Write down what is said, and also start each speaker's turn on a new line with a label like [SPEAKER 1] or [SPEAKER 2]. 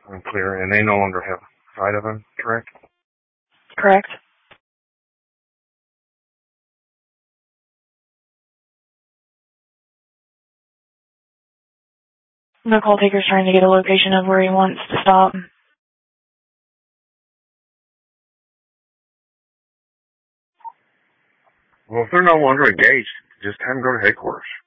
[SPEAKER 1] Unclear, and they no longer have sight of him, correct?
[SPEAKER 2] Correct. The call taker's trying to get a location of where he wants to stop.
[SPEAKER 1] Well, if they're no longer engaged, just have them go to headquarters.